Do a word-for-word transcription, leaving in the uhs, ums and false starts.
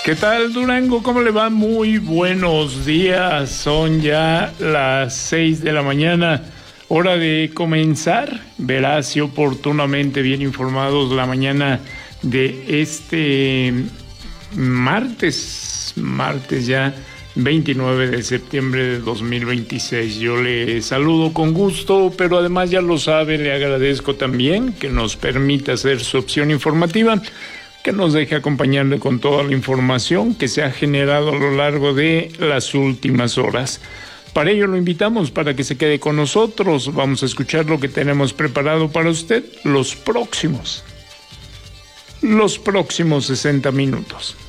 ¿Qué tal, Durango? ¿Cómo le va? Muy buenos días. Son ya las seis de la mañana. Hora de comenzar, veraz y oportunamente bien informados la mañana de este martes, martes ya veintinueve de septiembre de dos mil veintiséis. Yo le saludo con gusto, pero además ya lo sabe, le agradezco también que nos permita hacer su opción informativa, que nos deje acompañarle con toda la información que se ha generado a lo largo de las últimas horas. Para ello lo invitamos para que se quede con nosotros. Vamos a escuchar lo que tenemos preparado para usted los próximos, los próximos sesenta minutos.